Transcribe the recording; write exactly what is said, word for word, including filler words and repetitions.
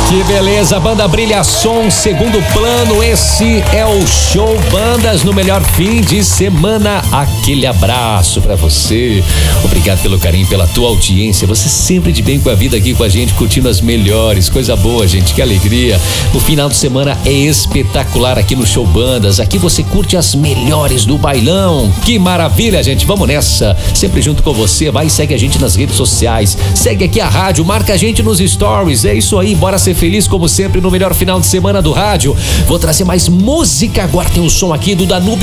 Que beleza, banda Brilha Som, segundo plano, esse é o Show Bandas no melhor fim de semana. Aquele abraço pra você, obrigado pelo carinho, pela tua audiência, você sempre de bem com a vida aqui com a gente, curtindo as melhores, coisa boa, gente, que alegria. O final de semana é espetacular aqui no Show Bandas, aqui você curte as melhores do bailão, que maravilha, gente, vamos nessa, sempre junto com você, vai e segue a gente nas redes sociais, segue aqui a rádio, marca a gente nos stories, é isso aí, bora ser feliz como sempre no melhor final de semana do rádio. Vou trazer mais música, agora tem um som aqui do Danúbio